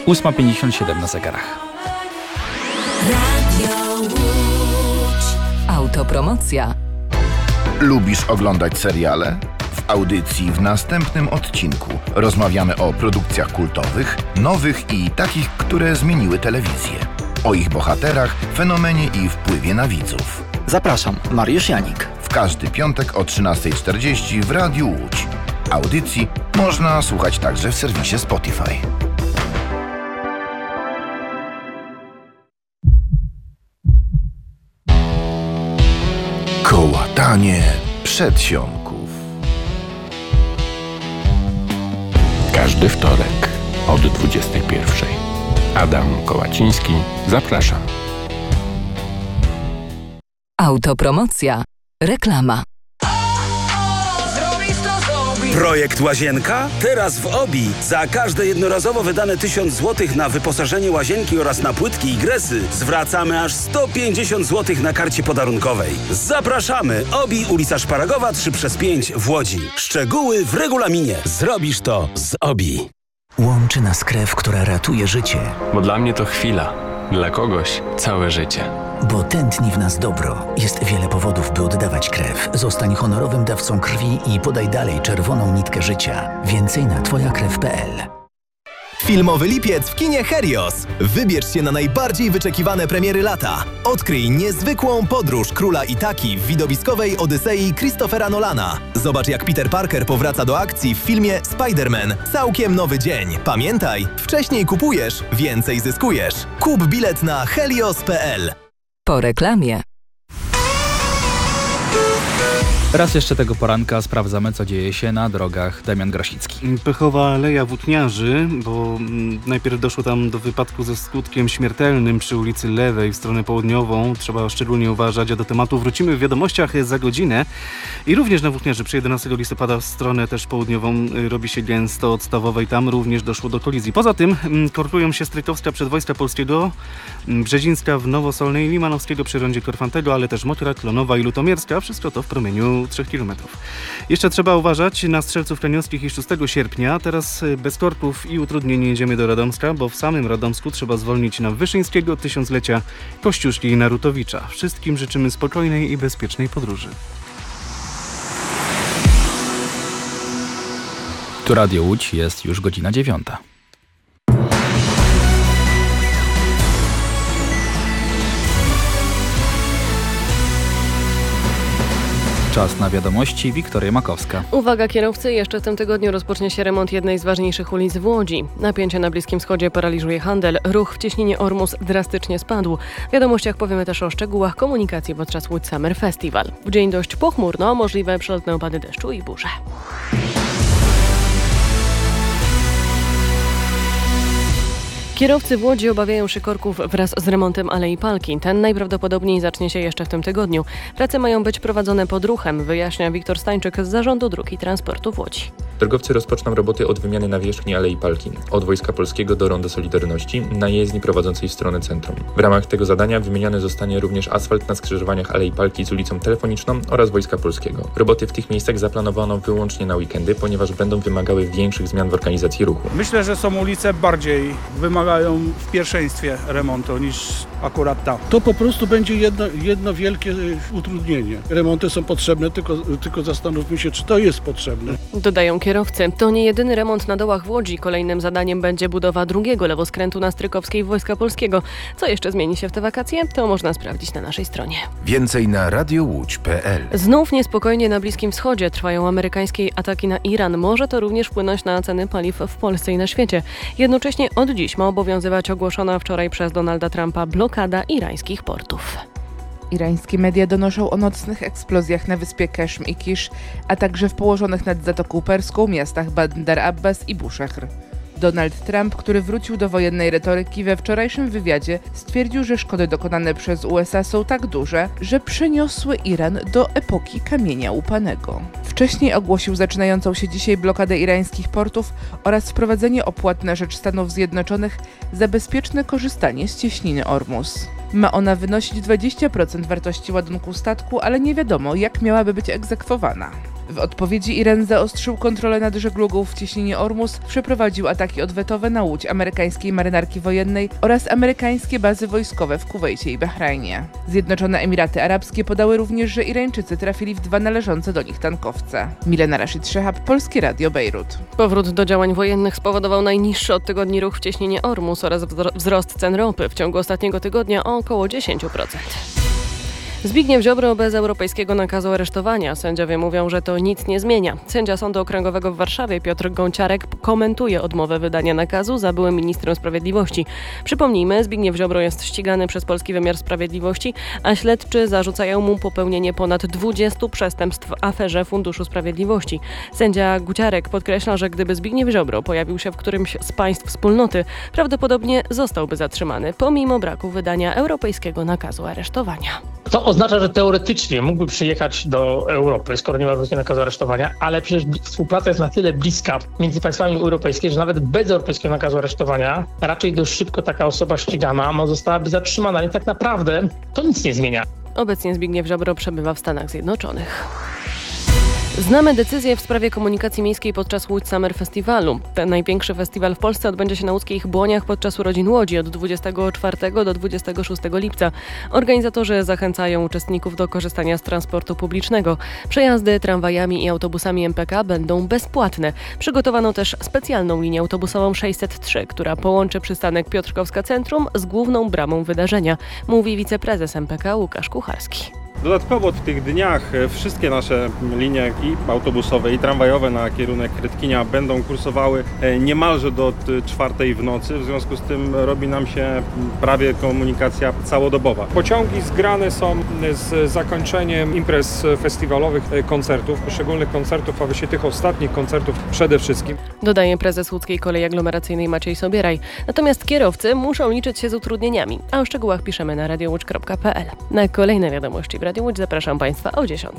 8:57 na zegarach. Autopromocja. Lubisz oglądać seriale? W audycji w następnym odcinku rozmawiamy o produkcjach kultowych, nowych i takich, które zmieniły telewizję. O ich bohaterach, fenomenie i wpływie na widzów. Zapraszam, Mariusz Janik. W każdy piątek o 13:40 w Radiu Łódź. Audycji można słuchać także w serwisie Spotify. Kołatanie przedsionków. Każdy wtorek od 21:00. Adam Kołaciński, zapraszam. Autopromocja. Reklama. Projekt Łazienka? Teraz w OBI. Za każde jednorazowo wydane 1000 zł na wyposażenie łazienki oraz na płytki i gresy zwracamy aż 150 zł na karcie podarunkowej. Zapraszamy! OBI, ulica Szparagowa 3/5 w Łodzi. Szczegóły w regulaminie. Zrobisz to z OBI. Łączy nas krew, która ratuje życie. Bo dla mnie to chwila, dla kogoś całe życie. Bo tętni w nas dobro. Jest wiele powodów, by oddawać krew. Zostań honorowym dawcą krwi i podaj dalej czerwoną nitkę życia. Więcej na twojakrew.pl. Filmowy lipiec w kinie Helios. Wybierz się na najbardziej wyczekiwane premiery lata. Odkryj niezwykłą podróż króla Itaki w widowiskowej Odysei Christophera Nolana. Zobacz, jak Peter Parker powraca do akcji w filmie Spider-Man. Całkiem nowy dzień. Pamiętaj, wcześniej kupujesz, więcej zyskujesz. Kup bilet na helios.pl. Po reklamie. Raz jeszcze tego poranka sprawdzamy, co dzieje się na drogach. Damian Grosicki. Pechowa aleja Włótniarzy, bo najpierw doszło tam do wypadku ze skutkiem śmiertelnym przy ulicy Lewej w stronę południową. Trzeba szczególnie uważać, a do tematu wrócimy w wiadomościach za godzinę. I również na Włótniarzy przy 11 listopada w stronę też południową robi się gęsto od Stawowej. Tam również doszło do kolizji. Poza tym korkują się Strytowska przed Wojska Polskiego, Brzezińska w Nowosolnej, Limanowskiego przy rondzie Korfantego, ale też Motyra, Klonowa i Lutomierska. Wszystko to w promieniu 3 km. Jeszcze trzeba uważać na Strzelców Kleniowskich i 6 sierpnia. Teraz bez korków i utrudnień jedziemy do Radomska, bo w samym Radomsku trzeba zwolnić na Wyszyńskiego, Tysiąclecia, Kościuszki i Narutowicza. Wszystkim życzymy spokojnej i bezpiecznej podróży. Tu Radio Łódź, jest już godzina 9. Czas na wiadomości. Wiktoria Makowska. Uwaga kierowcy, jeszcze w tym tygodniu rozpocznie się remont jednej z ważniejszych ulic w Łodzi. Napięcie na Bliskim Wschodzie paraliżuje handel. Ruch w cieśninie Ormus drastycznie spadł. W wiadomościach powiemy też o szczegółach komunikacji podczas Łódź Summer Festival. W dzień dość pochmurno, możliwe przelotne opady deszczu i burze. Kierowcy w Łodzi obawiają się korków wraz z remontem Alei Palki. Ten najprawdopodobniej zacznie się jeszcze w tym tygodniu. Prace mają być prowadzone pod ruchem, wyjaśnia Wiktor Stańczyk z Zarządu Dróg i Transportu w Łodzi. Drogowcy rozpoczną roboty od wymiany nawierzchni Alei Palki, od Wojska Polskiego do Ronda Solidarności na jezdni prowadzącej w stronę centrum. W ramach tego zadania wymieniony zostanie również asfalt na skrzyżowaniach Alei Palki z ulicą Telefoniczną oraz Wojska Polskiego. Roboty w tych miejscach zaplanowano wyłącznie na weekendy, ponieważ będą wymagały większych zmian w organizacji ruchu. Myślę, że są ulice bardziej wymagają w pierwszeństwie remontu niż akurat ta. To po prostu będzie jedno wielkie utrudnienie. Remonty są potrzebne, tylko zastanówmy się, czy to jest potrzebne. Dodają kierowcy. To nie jedyny remont na dołach w Łodzi. Kolejnym zadaniem będzie budowa drugiego lewoskrętu na Strykowskiej Wojska Polskiego. Co jeszcze zmieni się w te wakacje? To można sprawdzić na naszej stronie. Więcej na radiowłódź.pl. Znów niespokojnie na Bliskim Wschodzie. Trwają amerykańskie ataki na Iran. Może to również wpłynąć na ceny paliw w Polsce i na świecie. Jednocześnie od dziś ma obowiązywać ogłoszona wczoraj przez Donalda Trumpa blokada irańskich portów. Irańskie media donoszą o nocnych eksplozjach na wyspie Keshm i Kisz, a także w położonych nad Zatoką Perską miastach Bandar Abbas i Bushehr. Donald Trump, który wrócił do wojennej retoryki, we wczorajszym wywiadzie stwierdził, że szkody dokonane przez USA są tak duże, że przeniosły Iran do epoki kamienia łupanego. Wcześniej ogłosił zaczynającą się dzisiaj blokadę irańskich portów oraz wprowadzenie opłat na rzecz Stanów Zjednoczonych za bezpieczne korzystanie z cieśniny Ormus. Ma ona wynosić 20% wartości ładunku statku, ale nie wiadomo, jak miałaby być egzekwowana. W odpowiedzi Iran zaostrzył kontrolę nad żeglugą w cieśninie Ormus, przeprowadził ataki odwetowe na łódź amerykańskiej marynarki wojennej oraz amerykańskie bazy wojskowe w Kuwejcie i Bahrajnie. Zjednoczone Emiraty Arabskie podały również, że Irańczycy trafili w 2 należące do nich tankowce. Milena Rashid Szehab, Polskie Radio, Bejrut. Powrót do działań wojennych spowodował najniższy od tygodni ruch w cieśninie Ormus oraz wzrost cen ropy w ciągu ostatniego tygodnia o około 10%. Zbigniew Ziobro bez europejskiego nakazu aresztowania. Sędziowie mówią, że to nic nie zmienia. Sędzia Sądu Okręgowego w Warszawie Piotr Gąciarek komentuje odmowę wydania nakazu za byłym ministrem sprawiedliwości. Przypomnijmy, Zbigniew Ziobro jest ścigany przez polski wymiar sprawiedliwości, a śledczy zarzucają mu popełnienie ponad 20 przestępstw w aferze Funduszu Sprawiedliwości. Sędzia Gąciarek podkreśla, że gdyby Zbigniew Ziobro pojawił się w którymś z państw wspólnoty, prawdopodobnie zostałby zatrzymany, pomimo braku wydania europejskiego nakazu aresztowania. To oznacza, że teoretycznie mógłby przyjechać do Europy, skoro nie ma europejskiego nakazu aresztowania, ale przecież współpraca jest na tyle bliska między państwami europejskimi, że nawet bez europejskiego nakazu aresztowania raczej dość szybko taka osoba ścigana zostałaby zatrzymana. I tak naprawdę to nic nie zmienia. Obecnie Zbigniew Ziobro przebywa w Stanach Zjednoczonych. Znamy decyzję w sprawie komunikacji miejskiej podczas Łódź Summer Festiwalu. Ten największy festiwal w Polsce odbędzie się na łódzkich Błoniach podczas urodzin Łodzi od 24 do 26 lipca. Organizatorzy zachęcają uczestników do korzystania z transportu publicznego. Przejazdy tramwajami i autobusami MPK będą bezpłatne. Przygotowano też specjalną linię autobusową 603, która połączy przystanek Piotrkowska Centrum z główną bramą wydarzenia, mówi wiceprezes MPK Łukasz Kucharski. Dodatkowo w tych dniach wszystkie nasze linie i autobusowe, i tramwajowe na kierunek Rydkinia będą kursowały niemalże do 4 w nocy. W związku z tym robi nam się prawie komunikacja całodobowa. Pociągi zgrane są z zakończeniem imprez festiwalowych, koncertów, poszczególnych koncertów, a właściwie tych ostatnich koncertów przede wszystkim. Dodaje prezes Łódzkiej Kolei Aglomeracyjnej Maciej Sobieraj. Natomiast kierowcy muszą liczyć się z utrudnieniami, a o szczegółach piszemy na radiołódź.pl. Na kolejne wiadomości w Radio Łódź zapraszam Państwa o 10:00.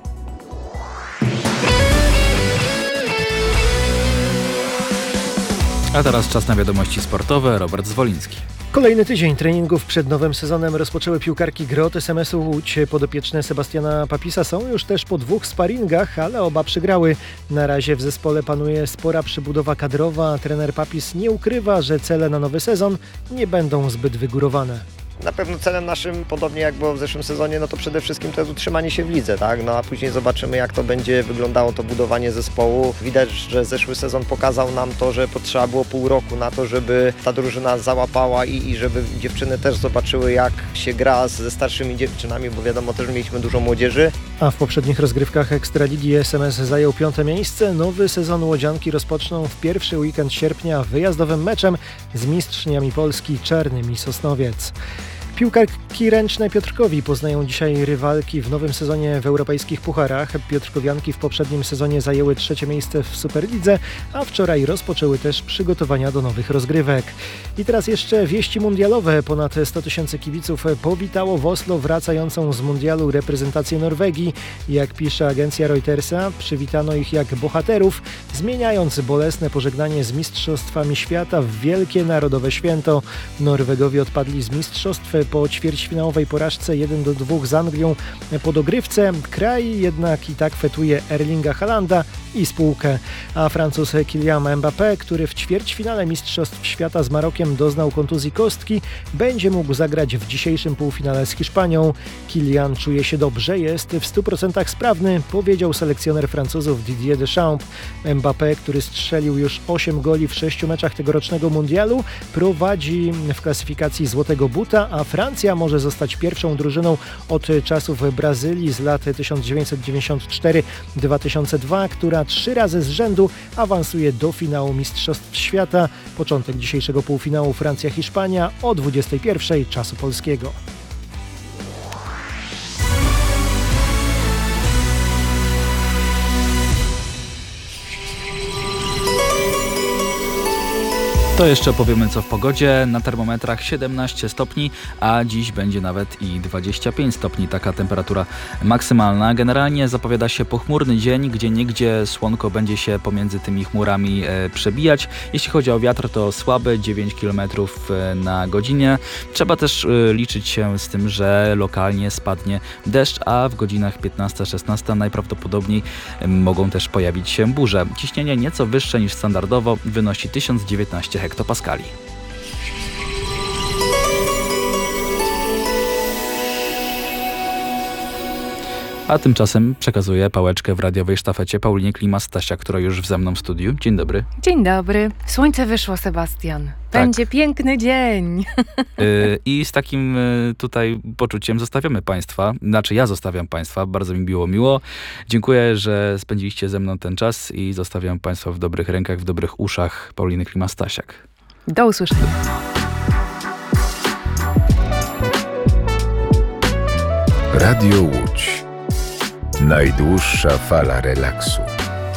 A teraz czas na wiadomości sportowe. Robert Zwoliński. Kolejny tydzień treningów przed nowym sezonem rozpoczęły piłkarki Grot SMS-u Łódź. Podopieczne Sebastiana Papisa są już też po 2 sparingach, ale oba przegrały. Na razie w zespole panuje spora przybudowa kadrowa. Trener Papis nie ukrywa, że cele na nowy sezon nie będą zbyt wygórowane. Na pewno celem naszym, podobnie jak było w zeszłym sezonie, to przede wszystkim to jest utrzymanie się w lidze, tak? A później zobaczymy, jak to będzie wyglądało to budowanie zespołu. Widać, że zeszły sezon pokazał nam to, że potrzeba było pół roku na to, żeby ta drużyna załapała i żeby dziewczyny też zobaczyły, jak się gra ze starszymi dziewczynami, bo wiadomo, też mieliśmy dużo młodzieży. A w poprzednich rozgrywkach Ekstraligi SMS zajął 5. miejsce. Nowy sezon łodzianki rozpoczną w pierwszy weekend sierpnia wyjazdowym meczem z mistrzniami Polski Czarnymi Sosnowiec. Piłkarki ręczne Piotrkowi poznają dzisiaj rywalki w nowym sezonie w europejskich pucharach. Piotrkowianki w poprzednim sezonie zajęły 3. miejsce w Superlidze, a wczoraj rozpoczęły też przygotowania do nowych rozgrywek. I teraz jeszcze wieści mundialowe. Ponad 100 000 kibiców powitało w Oslo wracającą z mundialu reprezentację Norwegii. Jak pisze agencja Reutersa, przywitano ich jak bohaterów, zmieniając bolesne pożegnanie z mistrzostwami świata w wielkie narodowe święto. Norwegowie odpadli z mistrzostw po ćwierćfinałowej porażce 1-2 z Anglią po dogrywce. Kraj jednak i tak fetuje Erlinga Haalanda i spółkę. A Francuz Kylian Mbappé, który w ćwierćfinale Mistrzostw Świata z Marokiem doznał kontuzji kostki, będzie mógł zagrać w dzisiejszym półfinale z Hiszpanią. Kylian czuje się dobrze, jest w 100% sprawny, powiedział selekcjoner Francuzów Didier Deschamps. Mbappé, który strzelił już 8 goli w 6 meczach tegorocznego mundialu, prowadzi w klasyfikacji Złotego Buta, a Francja może zostać pierwszą drużyną od czasów Brazylii z lat 1994-2002, która 3 razy z rzędu awansuje do finału Mistrzostw Świata. Początek dzisiejszego półfinału Francja-Hiszpania o 21:00 czasu polskiego. To jeszcze opowiemy co w pogodzie. Na termometrach 17 stopni, a dziś będzie nawet i 25 stopni. Taka temperatura maksymalna. Generalnie zapowiada się pochmurny dzień, gdzieniegdzie słonko będzie się pomiędzy tymi chmurami przebijać. Jeśli chodzi o wiatr, to słaby, 9 km na godzinę. Trzeba też liczyć się z tym, że lokalnie spadnie deszcz, a w godzinach 15-16 najprawdopodobniej mogą też pojawić się burze. Ciśnienie nieco wyższe niż standardowo, wynosi 1019 hektopaskali. A tymczasem przekazuję pałeczkę w radiowej sztafecie Paulinie Klima-Stasia, która już ze mną w studiu. Dzień dobry. Dzień dobry. Słońce wyszło, Sebastian. Będzie piękny dzień. I z takim tutaj poczuciem zostawiamy Państwa. Znaczy ja zostawiam Państwa. Bardzo mi było miło. Dziękuję, że spędziliście ze mną ten czas i zostawiam Państwa w dobrych rękach, w dobrych uszach Pauliny Klima-Stasiak. Do usłyszenia. Radio Łódź. Najdłuższa fala relaksu.